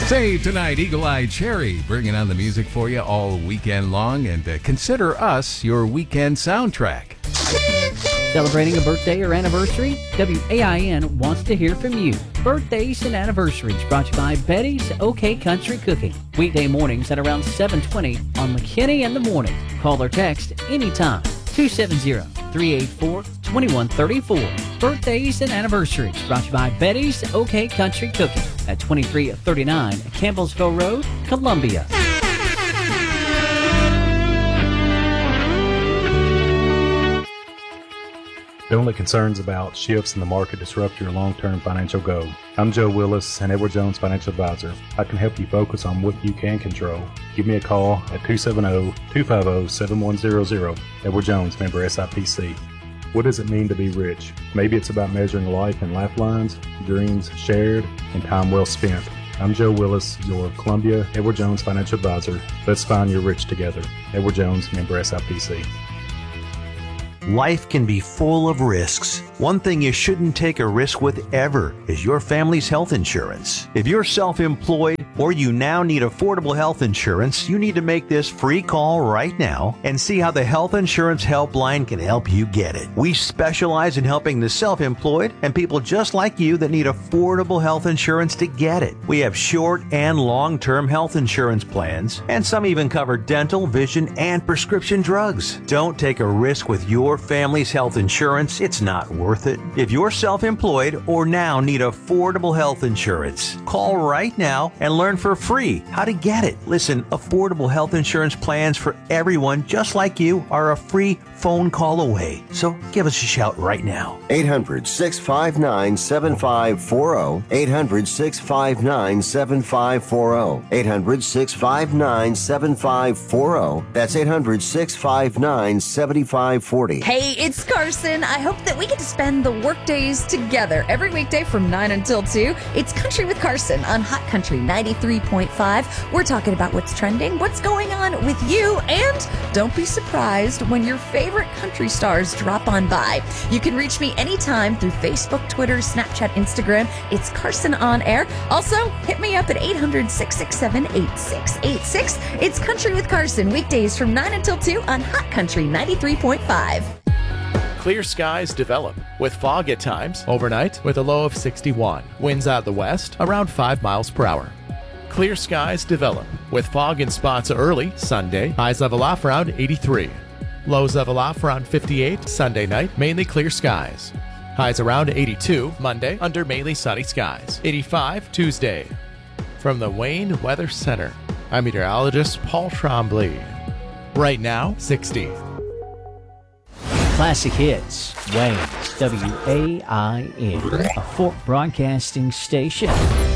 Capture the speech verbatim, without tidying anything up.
Save tonight, Eagle Eye Cherry, bringing on the music for you all weekend long, and uh, consider us your weekend soundtrack. Celebrating a birthday or anniversary? W A I N wants to hear from you. Birthdays and anniversaries brought to you by Betty's OK Country Cooking. Weekday mornings at around seven twenty on McKinney in the Morning. Call or text anytime. two seven zero, three eight four, two one three four. Birthdays and anniversaries brought to you by Betty's OK Country Cooking at twenty-three thirty-nine Campbellsville Road, Columbia. Don't let concerns about shifts in the market disrupt your long-term financial goal. I'm Joe Willis, an Edward Jones Financial Advisor. I can help you focus on what you can control. Give me a call at two seven zero, two five zero, seven one zero zero. Edward Jones, member S I P C. What does it mean to be rich? Maybe it's about measuring life in lifelines, dreams shared, and time well spent. I'm Joe Willis, your Columbia Edward Jones Financial Advisor. Let's find your rich together. Edward Jones, member S I P C. Life can be full of risks. One thing you shouldn't take a risk with ever is your family's health insurance. If you're self-employed or you now need affordable health insurance, you need to make this free call right now and see how the Health Insurance Helpline can help you get it. We specialize in helping the self-employed and people just like you that need affordable health insurance to get it. We have short and long-term health insurance plans, and some even cover dental, vision, and prescription drugs. Don't take a risk with your family's health insurance. It's not worth it. If you're self-employed or now need affordable health insurance, call right now and learn for free how to get it. Listen, affordable health insurance plans for everyone just like you are a free phone call away. So give us a shout right now. eight hundred, six five nine, seven five four zero. eight hundred, six five nine, seven five four zero. eight hundred, six five nine, seven five four zero. That's eight hundred, six five nine, seven five four zero. Hey, it's Carson. I hope that we get to spend the work days together every weekday from nine until two. It's Country with Carson on Hot Country ninety-three point five. We're talking about what's trending, what's going on with you, and don't be surprised when your favorite country stars drop on by. You can reach me anytime through Facebook, Twitter, Snapchat, Instagram. It's Carson on Air. Also, hit me up at eight hundred, six six seven, eight six eight six. It's Country with Carson, weekdays from nine until two on Hot Country ninety-three point five. Clear skies develop with fog at times overnight with a low of sixty-one. Winds out the west around five miles per hour. Clear skies develop with fog in spots early Sunday. Highs level off around eighty-three. Lows level off around fifty-eight. Sunday night, mainly clear skies. Highs around eighty-two. Monday, under mainly sunny skies. eighty-five Tuesday. From the Wayne Weather Center, I'm meteorologist Paul Trombley. Right now, sixty. Classic Hits, Wayne's W A I N, a Fort Broadcasting station.